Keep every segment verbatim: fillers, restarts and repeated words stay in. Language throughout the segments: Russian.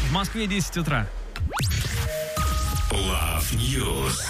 В Москве десять утра. Love News.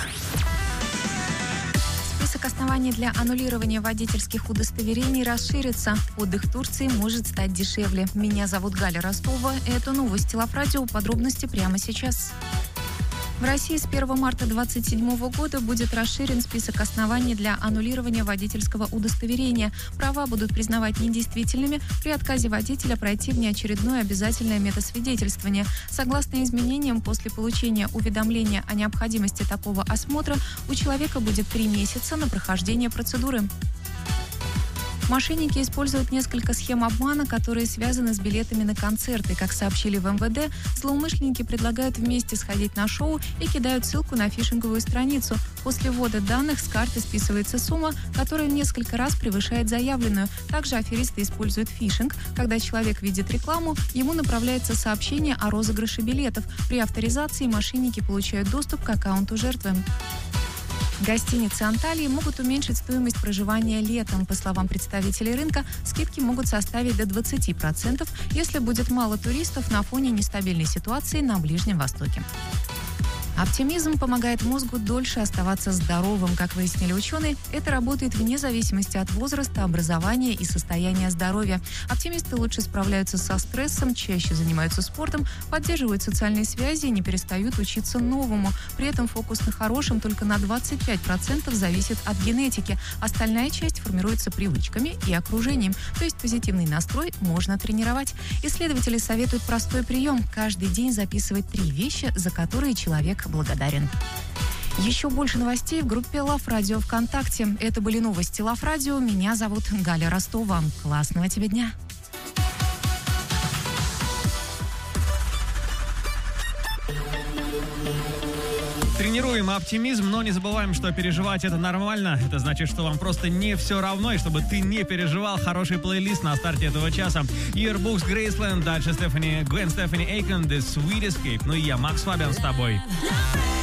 Список оснований для аннулирования водительских удостоверений расширится. Отдых в Турции может стать дешевле. Меня зовут Галя Ростова. Это новости Лав Радио. Подробности прямо сейчас. В России с первого марта две тысячи двадцать седьмого года будет расширен список оснований для аннулирования водительского удостоверения. Права будут признавать недействительными при отказе водителя пройти внеочередное обязательное медосвидетельствование. Согласно изменениям, после получения уведомления о необходимости такого осмотра у человека будет три месяца на прохождение процедуры. Мошенники используют несколько схем обмана, которые связаны с билетами на концерты. Как сообщили в эм вэ дэ, злоумышленники предлагают вместе сходить на шоу и кидают ссылку на фишинговую страницу. После ввода данных с карты списывается сумма, которая в несколько раз превышает заявленную. Также аферисты используют фишинг. Когда человек видит рекламу, ему направляется сообщение о розыгрыше билетов. При авторизации мошенники получают доступ к аккаунту жертвы. Гостиницы Анталии могут уменьшить стоимость проживания летом. По словам представителей рынка, скидки могут составить до двадцати процентов, если будет мало туристов на фоне нестабильной ситуации на Ближнем Востоке. Оптимизм помогает мозгу дольше оставаться здоровым. Как выяснили ученые, это работает вне зависимости от возраста, образования и состояния здоровья. Оптимисты лучше справляются со стрессом, чаще занимаются спортом, поддерживают социальные связи и не перестают учиться новому. При этом фокус на хорошем только на двадцать пять процентов зависит от генетики. Остальная часть формируется привычками и окружением. То есть позитивный настрой можно тренировать. Исследователи советуют простой прием – каждый день записывать три вещи, за которые человек благодарен. Еще больше новостей в группе Лав Радио ВКонтакте. Это были новости Лав Радио. Меня зовут Галя Ростова. Классного тебе дня. Тренируем оптимизм, но не забываем, что переживать это нормально. Это значит, что вам просто не все равно, и чтобы ты не переживал. Хороший плейлист на старте этого часа. Yearbooks, Graceland, дальше Стефани, Гвен Стефани Эйкон, The Sweet Escape. Ну и я, Макс Фабиан, с тобой.